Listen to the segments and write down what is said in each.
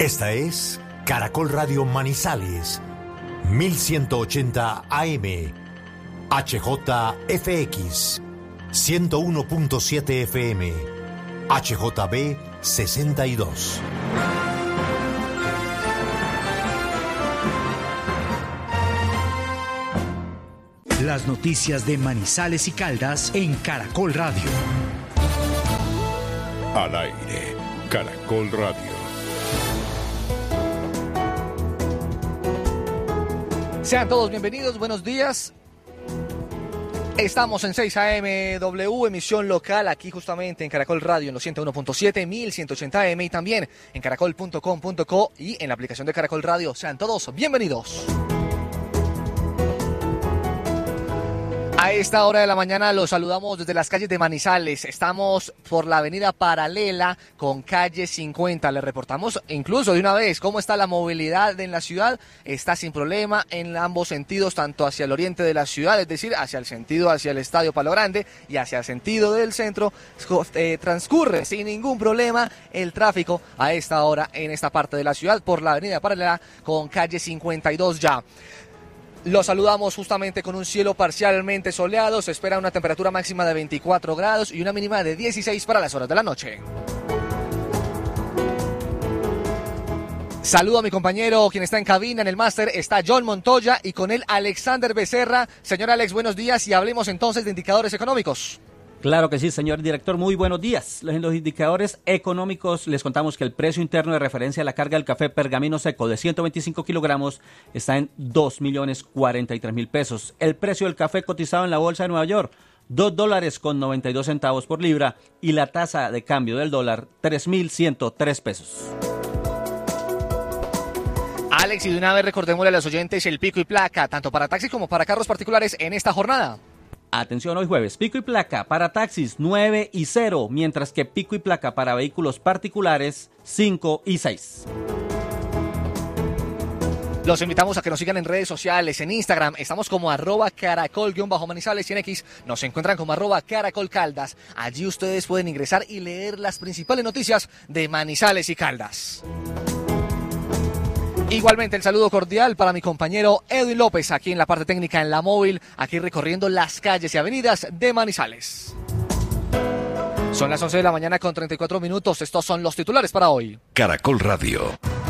Esta es Caracol Radio Manizales, 1180 AM, HJFX, 101.7 FM, HJB 62. Las noticias de Manizales y Caldas en Caracol Radio. Al aire, Caracol Radio. Sean todos bienvenidos, buenos días. Estamos en 6 AMW, emisión local, aquí justamente en Caracol Radio, en los 101.7, 1180 AM y también en caracol.com.co y en la aplicación de Caracol Radio. Sean todos bienvenidos. A esta hora de la mañana los saludamos desde las calles de Manizales. Estamos por la avenida paralela con calle 50. Les reportamos incluso de una vez cómo está la movilidad en la ciudad. Está sin problema en ambos sentidos, tanto hacia el oriente de la ciudad, es decir, hacia el Estadio Palo Grande y hacia el sentido del centro. Transcurre sin ningún problema el tráfico a esta hora en esta parte de la ciudad por la avenida paralela con calle 52 ya. Los saludamos justamente con un cielo parcialmente soleado. Se espera una temperatura máxima de 24 grados y una mínima de 16 para las horas de la noche. Saludo a mi compañero, quien está en cabina en el máster, está John Montoya y con él Alexander Becerra. Señor Alex, buenos días y hablemos entonces de indicadores económicos. Claro que sí, señor director, muy buenos días. En los indicadores económicos les contamos que el precio interno de referencia a la carga del café pergamino seco de 125 kilogramos está en 2.043.000 pesos. El precio del café cotizado en la bolsa de Nueva York, $2.92 por libra y la tasa de cambio del dólar, 3.103 pesos. Alex, y de una vez recordémosle a los oyentes el pico y placa, tanto para taxis como para carros particulares en esta jornada. Atención, hoy jueves, pico y placa para taxis 9 y 0, mientras que pico y placa para vehículos particulares 5 y 6. Los invitamos a que nos sigan en redes sociales, en Instagram, estamos como @caracol_manizales y en X nos encuentran como @caracolcaldas. Allí ustedes pueden ingresar y leer las principales noticias de Manizales y Caldas. Igualmente el saludo cordial para mi compañero Edwin López, aquí en la parte técnica en la móvil, aquí recorriendo las calles y avenidas de Manizales. Son las 11 de la mañana con 34 minutos, estos son los titulares para hoy. Caracol Radio.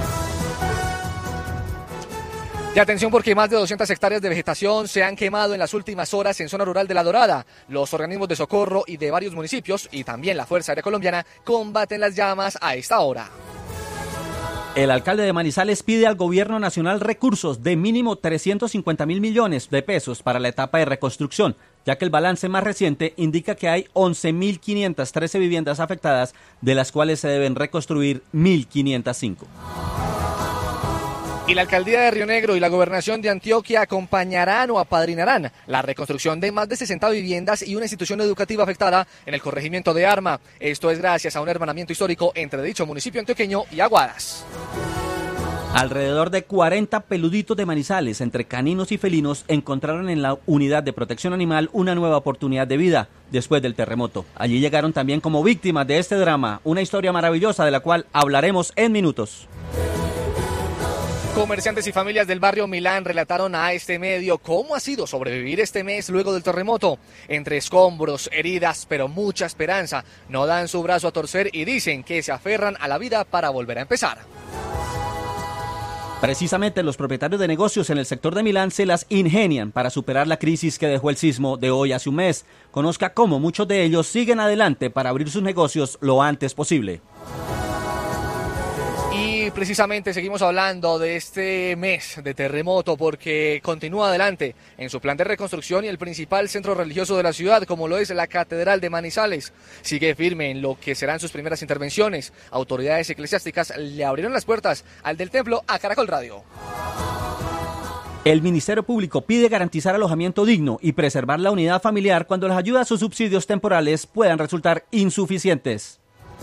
Y atención porque más de 200 hectáreas de vegetación se han quemado en las últimas horas en zona rural de La Dorada. Los organismos de socorro y de varios municipios y también la Fuerza Aérea Colombiana combaten las llamas a esta hora. El alcalde de Manizales pide al gobierno nacional recursos de mínimo 350.000 millones de pesos para la etapa de reconstrucción, ya que el balance más reciente indica que hay 11.513 viviendas afectadas, de las cuales se deben reconstruir 1.505. Y la alcaldía de Río Negro y la gobernación de Antioquia acompañarán o apadrinarán la reconstrucción de más de 60 viviendas y una institución educativa afectada en el corregimiento de Arma. Esto es gracias a un hermanamiento histórico entre dicho municipio antioqueño y Aguadas. Alrededor de 40 peluditos de Manizales, entre caninos y felinos, encontraron en la unidad de protección animal una nueva oportunidad de vida después del terremoto. Allí llegaron también como víctimas de este drama, una historia maravillosa de la cual hablaremos en minutos. Comerciantes y familias del barrio Milán relataron a este medio cómo ha sido sobrevivir este mes luego del terremoto. Entre escombros, heridas, pero mucha esperanza. No dan su brazo a torcer y dicen que se aferran a la vida para volver a empezar. Precisamente los propietarios de negocios en el sector de Milán se las ingenian para superar la crisis que dejó el sismo de hoy hace un mes. Conozca cómo muchos de ellos siguen adelante para abrir sus negocios lo antes posible. Y precisamente seguimos hablando de este mes de terremoto porque continúa adelante en su plan de reconstrucción y el principal centro religioso de la ciudad, como lo es la Catedral de Manizales, sigue firme en lo que serán sus primeras intervenciones. Autoridades eclesiásticas le abrieron las puertas al del templo a Caracol Radio. El Ministerio Público pide garantizar alojamiento digno y preservar la unidad familiar cuando las ayudas o subsidios temporales puedan resultar insuficientes.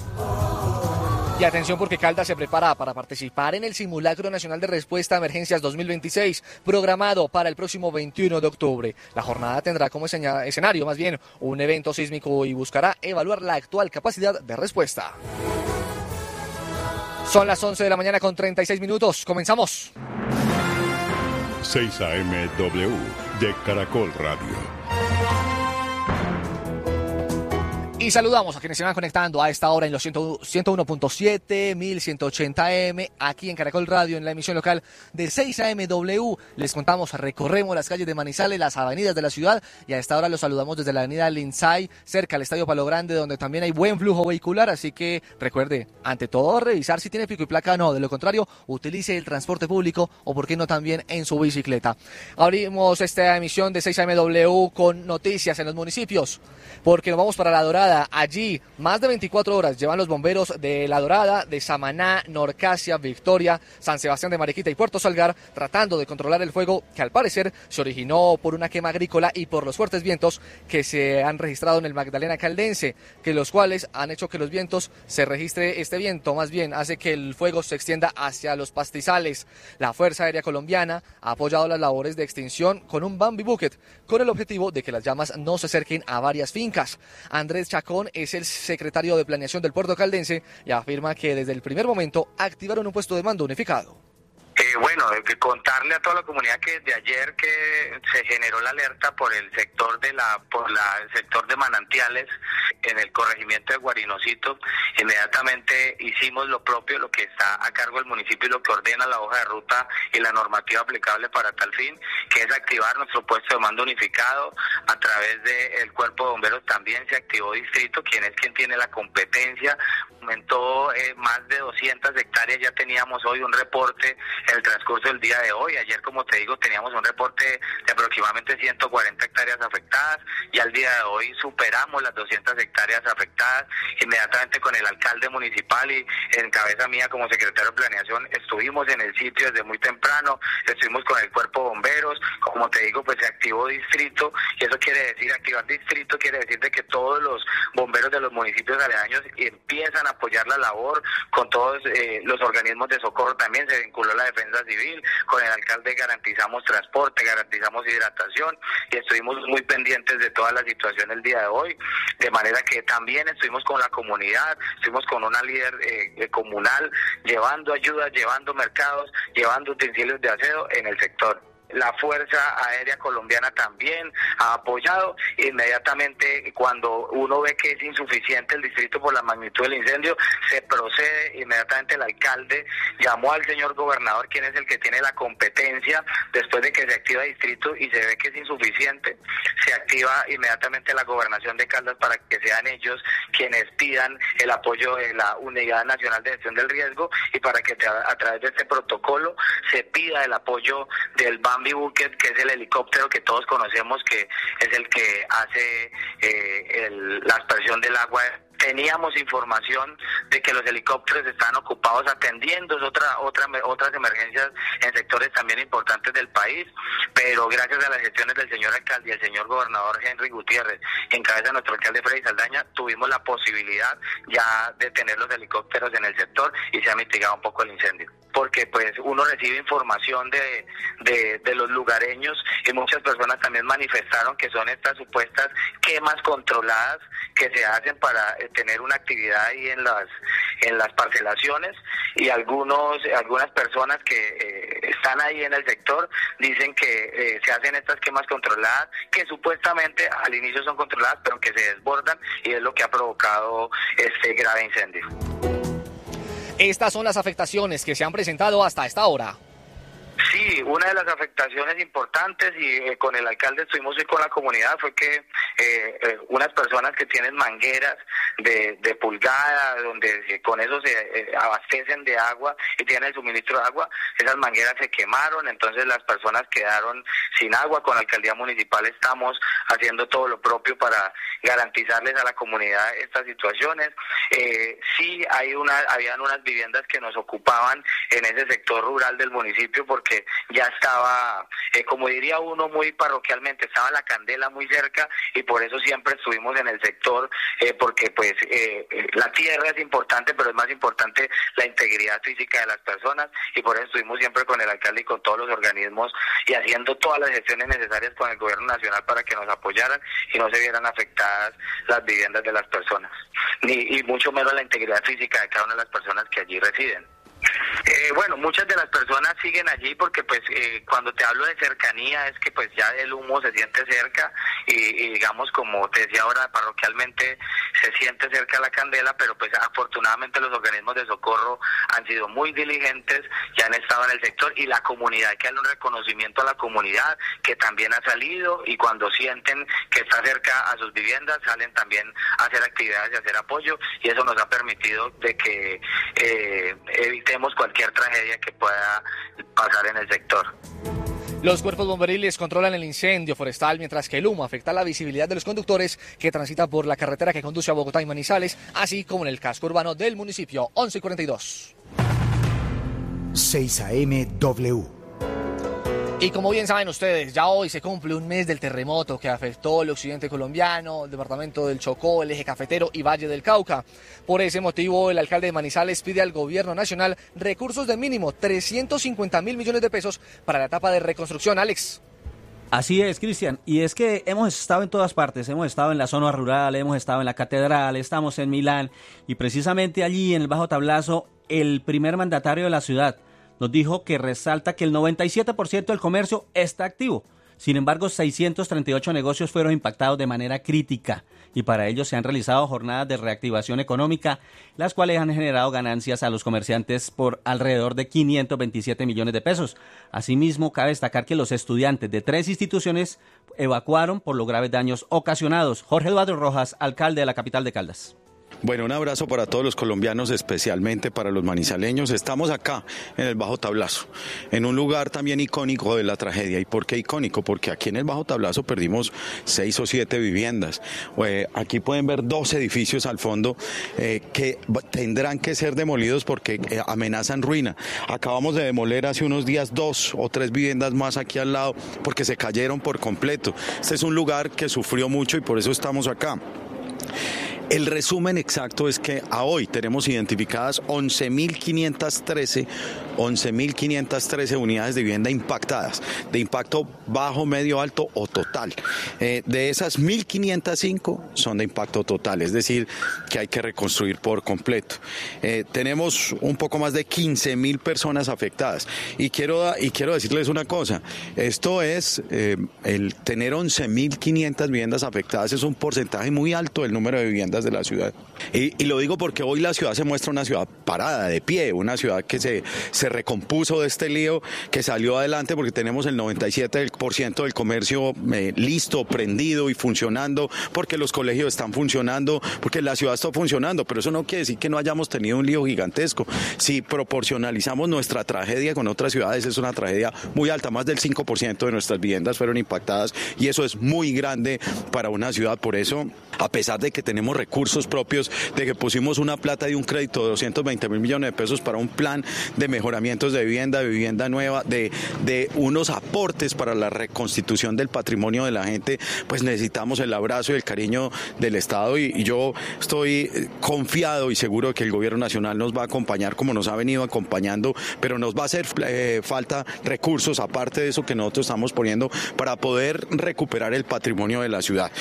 Y atención porque Caldas se prepara para participar en el Simulacro Nacional de Respuesta a Emergencias 2026, programado para el próximo 21 de octubre. La jornada tendrá como escenario más bien un evento sísmico y buscará evaluar la actual capacidad de respuesta. Son las 11 de la mañana con 36 minutos. Comenzamos. 6 AM W de Caracol Radio. Y saludamos a quienes se van conectando a esta hora en los 101.7, 1180M, aquí en Caracol Radio, en la emisión local de 6AMW. Les contamos, recorremos las calles de Manizales, las avenidas de la ciudad, y a esta hora los saludamos desde la avenida Lindsay, cerca al Estadio Palo Grande, donde también hay buen flujo vehicular, así que recuerde, ante todo, revisar si tiene pico y placa o no. De lo contrario, utilice el transporte público o, por qué no, también en su bicicleta. Abrimos esta emisión de 6AMW con noticias en los municipios, porque nos vamos para La Dorada. Allí, más de 24 horas llevan los bomberos de La Dorada, de Samaná, Norcasia, Victoria, San Sebastián de Mariquita y Puerto Salgar, tratando de controlar el fuego que al parecer se originó por una quema agrícola y por los fuertes vientos que se han registrado en el Magdalena Caldense, que los cuales han hecho que los vientos se registre, este viento más bien hace que el fuego se extienda hacia los pastizales. La Fuerza Aérea Colombiana ha apoyado las labores de extinción con un Bambi Bucket, con el objetivo de que las llamas no se acerquen a varias fincas. Andrés Chacón es el secretario de Planeación del Puerto Caldense y afirma que desde el primer momento activaron un puesto de mando unificado. Bueno, contarle a toda la comunidad que desde ayer que se generó la alerta por el sector el sector de manantiales en el corregimiento de Guarinocito, inmediatamente hicimos lo propio, lo que está a cargo del municipio y lo que ordena la hoja de ruta y la normativa aplicable para tal fin, que es activar nuestro puesto de mando unificado. A través del cuerpo de bomberos también se activó distrito, quien tiene la competencia. Aumentó más de 200 hectáreas, ya teníamos hoy un reporte en el transcurso del día de hoy. Ayer, como te digo, teníamos un reporte de aproximadamente 140 hectáreas afectadas y al día de hoy superamos las 200 hectáreas afectadas. Inmediatamente con el alcalde municipal y en cabeza mía como secretario de Planeación estuvimos en el sitio desde muy temprano, estuvimos con el cuerpo de bomberos, como te digo, pues se activó distrito, y eso quiere decir, activar distrito quiere decir de que todos los bomberos de los municipios aledaños empiezan a apoyar la labor con todos los organismos de socorro. También se vinculó la Defensa Civil, con el alcalde garantizamos transporte, garantizamos hidratación y estuvimos muy pendientes de toda la situación el día de hoy, de manera que también estuvimos con la comunidad, estuvimos con una líder comunal llevando ayuda, llevando mercados, llevando utensilios de aseo en el sector. La Fuerza Aérea Colombiana también ha apoyado. Inmediatamente, cuando uno ve que es insuficiente el distrito por la magnitud del incendio, se procede. Inmediatamente el alcalde llamó al señor gobernador, quien es el que tiene la competencia, después de que se activa distrito y se ve que es insuficiente, se activa inmediatamente la gobernación de Caldas para que sean ellos quienes pidan el apoyo de la Unidad Nacional de Gestión del Riesgo y para que a través de este protocolo se pida el apoyo del Bambi Bucket, que es el helicóptero que todos conocemos, que es el que hace la aspersión del agua. Teníamos información de que los helicópteros están ocupados atendiendo otras emergencias en sectores también importantes del país, pero gracias a las gestiones del señor alcalde y el señor gobernador Henry Gutiérrez, en cabeza de nuestro alcalde Freddy Saldaña, tuvimos la posibilidad ya de tener los helicópteros en el sector y se ha mitigado un poco el incendio. Porque pues uno recibe información de los lugareños y muchas personas también manifestaron que son estas supuestas quemas controladas que se hacen para tener una actividad ahí en las parcelaciones, y algunas personas que están ahí en el sector dicen que se hacen estas quemas controladas que supuestamente al inicio son controladas pero que se desbordan, y es lo que ha provocado este grave incendio. Estas son las afectaciones que se han presentado hasta esta hora. Sí, una de las afectaciones importantes, y con el alcalde estuvimos hoy con la comunidad, fue que unas personas que tienen mangueras de pulgada, donde con eso se abastecen de agua y tienen el suministro de agua, esas mangueras se quemaron, entonces las personas quedaron sin agua. Con la alcaldía municipal estamos haciendo todo lo propio para garantizarles a la comunidad estas situaciones. Sí, habían unas viviendas que nos ocupaban en ese sector rural del municipio, porque ya estaba, como diría uno muy parroquialmente, estaba la candela muy cerca y por eso siempre estuvimos en el sector, porque pues la tierra es importante, pero es más importante la integridad física de las personas, y por eso estuvimos siempre con el alcalde y con todos los organismos y haciendo todas las gestiones necesarias con el gobierno nacional para que nos apoyaran y no se vieran afectadas las viviendas de las personas, y mucho menos la integridad física de cada una de las personas que allí residen. Bueno, muchas de las personas siguen allí porque pues cuando te hablo de cercanía es que pues ya el humo se siente cerca y digamos, como te decía ahora, parroquialmente se siente cerca la candela, pero pues afortunadamente los organismos de socorro han sido muy diligentes, ya han estado en el sector, y la comunidad, hay que darle un reconocimiento a la comunidad que también ha salido, y cuando sienten que está cerca a sus viviendas salen también a hacer actividades y a hacer apoyo, y eso nos ha permitido de que evitemos cualquier tragedia que pueda pasar en el sector. Los cuerpos bomberiles controlan el incendio forestal, mientras que el humo afecta la visibilidad de los conductores que transitan por la carretera que conduce a Bogotá y Manizales, así como en el casco urbano del municipio. 11:42. 6 AM W. Y como bien saben ustedes, ya hoy se cumple un mes del terremoto que afectó el occidente colombiano, el departamento del Chocó, el eje cafetero y Valle del Cauca. Por ese motivo, el alcalde de Manizales pide al gobierno nacional recursos de mínimo 350.000 millones de pesos para la etapa de reconstrucción. Alex. Así es, Cristian, y es que hemos estado en todas partes, hemos estado en la zona rural, hemos estado en la catedral, estamos en Milán, y precisamente allí en el Bajo Tablazo, el primer mandatario de la ciudad nos dijo que resalta que el 97% del comercio está activo. Sin embargo, 638 negocios fueron impactados de manera crítica, y para ello se han realizado jornadas de reactivación económica, las cuales han generado ganancias a los comerciantes por alrededor de 527 millones de pesos. Asimismo, cabe destacar que los estudiantes de 3 instituciones evacuaron por los graves daños ocasionados. Jorge Eduardo Rojas, alcalde de la capital de Caldas. Bueno, un abrazo para todos los colombianos, especialmente para los manizaleños. Estamos acá en el Bajo Tablazo, en un lugar también icónico de la tragedia. ¿Y por qué icónico? Porque aquí en el Bajo Tablazo perdimos 6 o 7 viviendas. Aquí pueden ver 2 edificios al fondo que tendrán que ser demolidos porque amenazan ruina. Acabamos de demoler hace unos días 2 o 3 viviendas más aquí al lado porque se cayeron por completo. Este es un lugar que sufrió mucho y por eso estamos acá. El resumen exacto es que a hoy tenemos identificadas 11.513 unidades de vivienda impactadas, de impacto bajo, medio, alto o total. De esas 1.505 son de impacto total, es decir, que hay que reconstruir por completo. Tenemos un poco más de 15.000 personas afectadas y quiero decirles una cosa, esto es, el tener 11.500 viviendas afectadas es un porcentaje muy alto del número de viviendas de la ciudad. Y lo digo porque hoy la ciudad se muestra una ciudad parada, de pie, una ciudad que se recompuso de este lío, que salió adelante porque tenemos el 97% del comercio listo, prendido y funcionando, porque los colegios están funcionando, porque la ciudad está funcionando, pero eso no quiere decir que no hayamos tenido un lío gigantesco. Si proporcionalizamos nuestra tragedia con otras ciudades, es una tragedia muy alta, más del 5% de nuestras viviendas fueron impactadas y eso es muy grande para una ciudad. Por eso, a pesar de que tenemos recursos propios, de que pusimos una plata y un crédito de 220.000 millones de pesos para un plan de mejoramientos de vivienda nueva, de unos aportes para la reconstitución del patrimonio de la gente, pues necesitamos el abrazo y el cariño del Estado y yo estoy confiado y seguro de que el gobierno nacional nos va a acompañar como nos ha venido acompañando, pero nos va a hacer falta recursos aparte de eso que nosotros estamos poniendo para poder recuperar el patrimonio de la ciudad.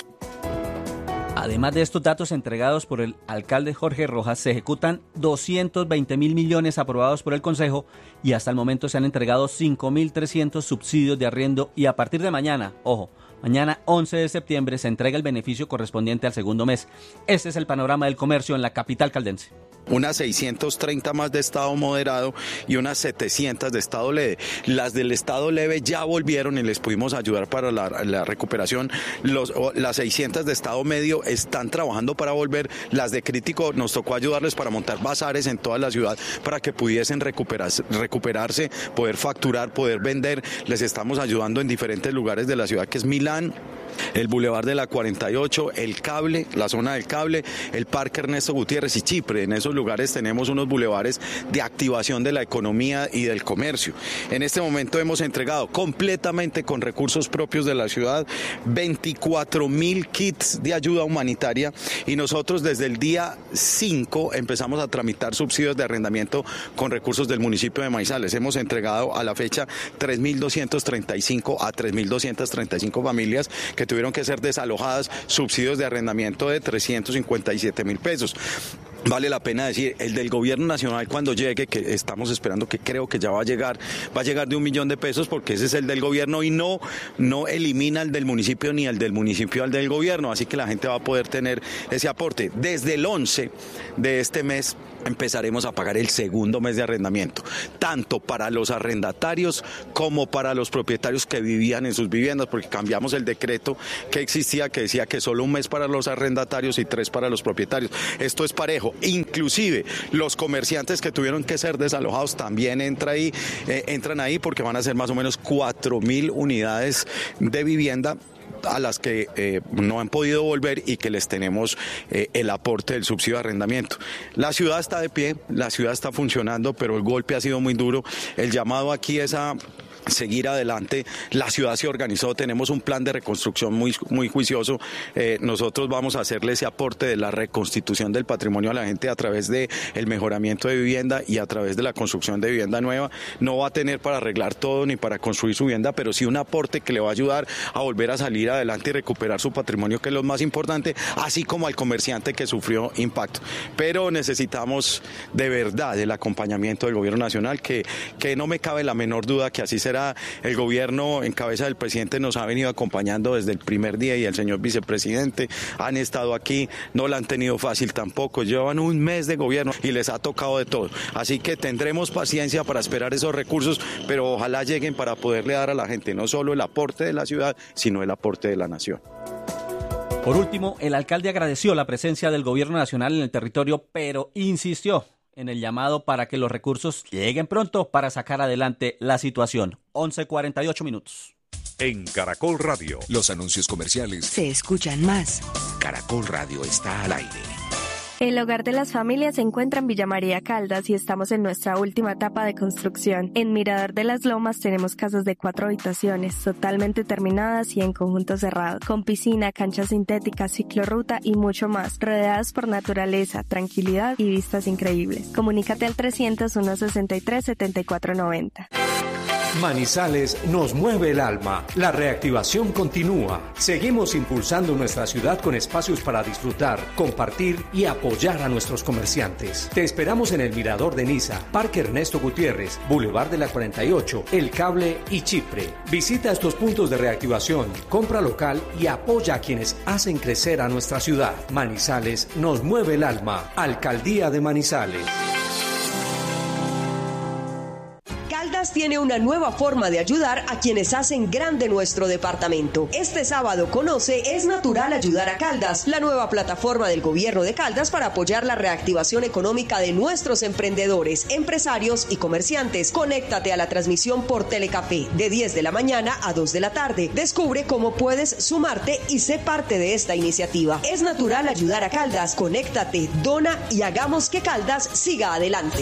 Además de estos datos entregados por el alcalde Jorge Rojas, se ejecutan 220.000 millones aprobados por el Consejo y hasta el momento se han entregado 5.300 subsidios de arriendo y a partir de mañana, mañana 11 de septiembre se entrega el beneficio correspondiente al segundo mes. Este es el panorama del comercio en la capital caldense. Unas 630 más de estado moderado y unas 700 de estado leve. Las del estado leve ya volvieron y les pudimos ayudar para la recuperación. Las 600 de estado medio están trabajando para volver. Las de crítico nos tocó ayudarles para montar bazares en toda la ciudad para que pudiesen recuperarse, poder facturar, poder vender. Les estamos ayudando en diferentes lugares de la ciudad, que es Milán. Milán, el Boulevard de la 48, el Cable, la zona del Cable, el Parque Ernesto Gutiérrez y Chipre. En esos lugares tenemos unos bulevares de activación de la economía y del comercio. En este momento hemos entregado completamente con recursos propios de la ciudad 24.000 kits de ayuda humanitaria y nosotros desde el día 5 empezamos a tramitar subsidios de arrendamiento con recursos del municipio de Manizales. Hemos entregado a la fecha 3.235 a 3.235 familias que tuvieron que ser desalojadas, subsidios de arrendamiento de 357.000 pesos. Vale la pena decir, el del gobierno nacional cuando llegue, que estamos esperando, que creo que ya va a llegar de 1 millón de pesos, porque ese es el del gobierno y no elimina el del municipio ni el del municipio al del gobierno, así que la gente va a poder tener ese aporte. Desde el 11 de este mes empezaremos a pagar el segundo mes de arrendamiento, tanto para los arrendatarios como para los propietarios que vivían en sus viviendas, porque cambiamos el decreto que existía, que decía que solo 1 mes para los arrendatarios y 3 para los propietarios. Esto es parejo, inclusive los comerciantes que tuvieron que ser desalojados también entran ahí porque van a ser más o menos 4.000 unidades de vivienda a las que no han podido volver y que les tenemos el aporte del subsidio de arrendamiento. La ciudad está de pie, la ciudad está funcionando, pero el golpe ha sido muy duro. El llamado aquí es a seguir adelante. La ciudad se organizó, tenemos un plan de reconstrucción muy juicioso. Nosotros vamos a hacerle ese aporte de la reconstitución del patrimonio a la gente a través de el mejoramiento de vivienda y a través de la construcción de vivienda nueva. No va a tener para arreglar todo ni para construir su vivienda, pero sí un aporte que le va a ayudar a volver a salir adelante y recuperar su patrimonio, que es lo más importante, así como al comerciante que sufrió impacto. Pero necesitamos de verdad el acompañamiento del gobierno nacional, que no me cabe la menor duda que así será. El gobierno en cabeza del presidente nos ha venido acompañando desde el primer día y el señor vicepresidente han estado aquí, no la han tenido fácil tampoco, llevan 1 mes de gobierno y les ha tocado de todo, así que tendremos paciencia para esperar esos recursos, pero ojalá lleguen para poderle dar a la gente no solo el aporte de la ciudad, sino el aporte de la nación. Por último, el alcalde agradeció la presencia del gobierno nacional en el territorio, pero insistió en el llamado para que los recursos lleguen pronto para sacar adelante la situación. 11:48 minutos. En Caracol Radio, los anuncios comerciales se escuchan más. Caracol Radio está al aire. El hogar de las familias se encuentra en Villa María Caldas y estamos en nuestra última etapa de construcción. En Mirador de las Lomas tenemos casas de 4 habitaciones, totalmente terminadas y en conjunto cerrado, con piscina, cancha sintética, ciclorruta y mucho más, rodeadas por naturaleza, tranquilidad y vistas increíbles. Comunícate al 300-163-7490. Manizales nos mueve el alma. La reactivación continúa. Seguimos impulsando nuestra ciudad con espacios para disfrutar, compartir y apoyar a nuestros comerciantes. Te esperamos en el Mirador de Niza, Parque Ernesto Gutiérrez, Boulevard de la 48, El Cable y Chipre. Visita estos puntos de reactivación, compra local y apoya a quienes hacen crecer a nuestra ciudad. Manizales nos mueve el alma. Alcaldía de Manizales. Caldas tiene una nueva forma de ayudar a quienes hacen grande nuestro departamento. Este sábado conoce Es Natural Ayudar a Caldas, la nueva plataforma del gobierno de Caldas para apoyar la reactivación económica de nuestros emprendedores, empresarios y comerciantes. Conéctate a la transmisión por Telecafé de 10 de la mañana a 2 de la tarde. Descubre cómo puedes sumarte y sé parte de esta iniciativa. Es Natural Ayudar a Caldas. Conéctate, dona y hagamos que Caldas siga adelante.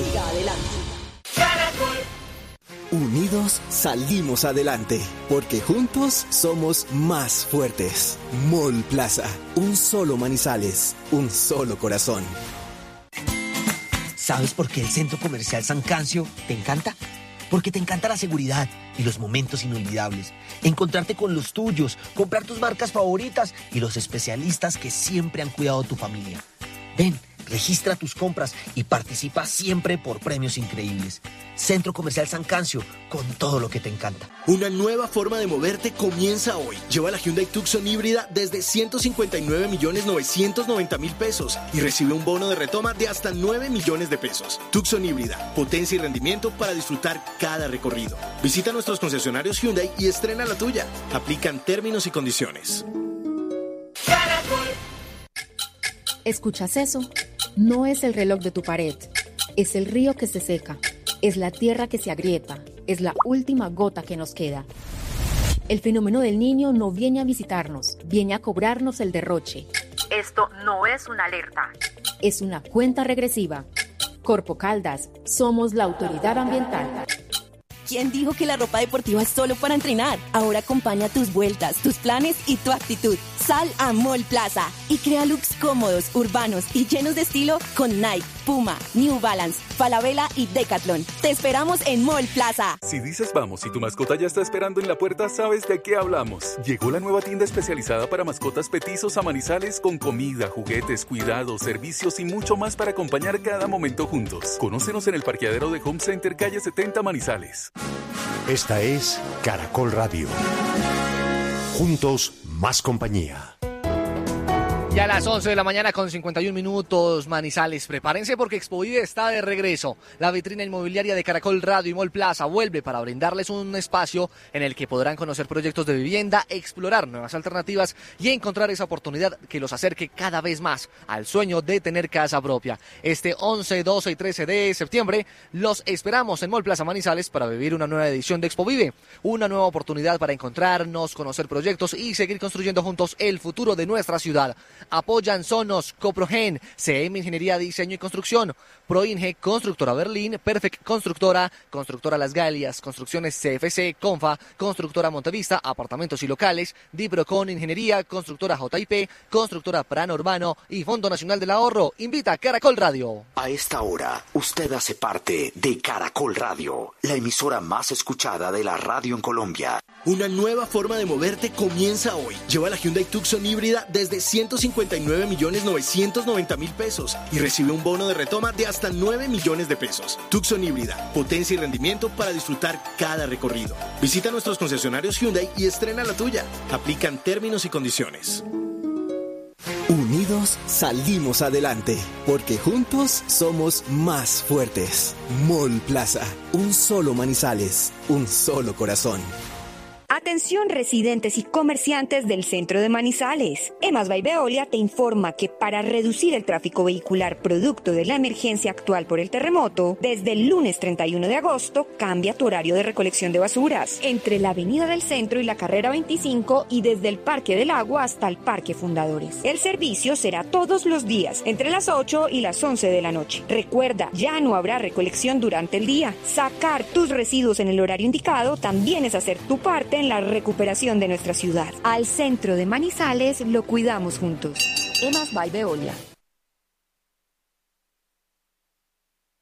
Unidos salimos adelante, porque juntos somos más fuertes. Mall Plaza, un solo Manizales, un solo corazón. ¿Sabes por qué el Centro Comercial San Cancio te encanta? Porque te encanta la seguridad y los momentos inolvidables. Encontrarte con los tuyos, comprar tus marcas favoritas y los especialistas que siempre han cuidado de tu familia. Ven, registra tus compras y participa siempre por premios increíbles. Centro Comercial San Cancio, con todo lo que te encanta. Una nueva forma de moverte comienza hoy. Lleva la Hyundai Tucson híbrida desde 159.990.000 pesos y recibe un bono de retoma de hasta 9 millones de pesos. Tucson híbrida, potencia y rendimiento para disfrutar cada recorrido. Visita nuestros concesionarios Hyundai y estrena la tuya. Aplican términos y condiciones. ¿Escuchas eso? No es el reloj de tu pared, es el río que se seca, es la tierra que se agrieta, es la última gota que nos queda. El fenómeno del Niño no viene a visitarnos, viene a cobrarnos el derroche. Esto no es una alerta. Es una cuenta regresiva. Corpo Caldas, somos la autoridad ambiental. ¿Quién dijo que la ropa deportiva es solo para entrenar? Ahora acompaña tus vueltas, tus planes y tu actitud. Sal a Mall Plaza y crea looks cómodos, urbanos y llenos de estilo con Nike, Puma, New Balance, Falabella y Decathlon. Te esperamos en Mall Plaza. Si dices vamos y tu mascota ya está esperando en la puerta, sabes de qué hablamos. Llegó la nueva tienda especializada para mascotas petizos a Manizales con comida, juguetes, cuidados, servicios y mucho más para acompañar cada momento juntos. Conócenos en el parqueadero de Home Center, calle 70 Manizales. Esta es Caracol Radio. Juntos, más compañía. Ya a las 11 de la mañana con 51 minutos, Manizales. Prepárense porque Expovive está de regreso. La vitrina inmobiliaria de Caracol Radio y Mall Plaza vuelve para brindarles un espacio en el que podrán conocer proyectos de vivienda, explorar nuevas alternativas y encontrar esa oportunidad que los acerque cada vez más al sueño de tener casa propia. Este 11, 12 y 13 de septiembre los esperamos en Mall Plaza Manizales para vivir una nueva edición de Expovive. Una nueva oportunidad para encontrarnos, conocer proyectos y seguir construyendo juntos el futuro de nuestra ciudad. Apoyan Sonos, Coprogen, CM Ingeniería, Diseño y Construcción, Proinge, Constructora Berlín, Perfect Constructora, Constructora Las Galias, Construcciones CFC, Confa, Constructora Montevista, Apartamentos y Locales, Diprocon Ingeniería, Constructora JIP, Constructora Plan Urbano y Fondo Nacional del Ahorro. Invita a Caracol Radio. A esta hora, usted hace parte de Caracol Radio, la emisora más escuchada de la radio en Colombia. Una nueva forma de moverte comienza hoy. Lleva la Hyundai Tucson híbrida desde 159.990.000 pesos y recibe un bono de retoma de hasta 9 millones de pesos. Tucson híbrida, potencia y rendimiento para disfrutar cada recorrido. Visita nuestros concesionarios Hyundai y estrena la tuya. Aplican términos y condiciones. Unidos salimos adelante, porque juntos somos más fuertes. Mall Plaza, un solo Manizales, un solo corazón. Atención residentes y comerciantes del centro de Manizales. EMAS by Veolia te informa que para reducir el tráfico vehicular producto de la emergencia actual por el terremoto, desde el lunes 31 de agosto cambia tu horario de recolección de basuras entre la Avenida del Centro y la Carrera 25 y desde el Parque del Agua hasta el Parque Fundadores. El servicio será todos los días entre las 8 y las 11 de la noche. Recuerda, ya no habrá recolección durante el día. Sacar tus residuos en el horario indicado también es hacer tu parte en la recuperación de nuestra ciudad. Al centro de Manizales lo cuidamos juntos. EMAS by Veolia.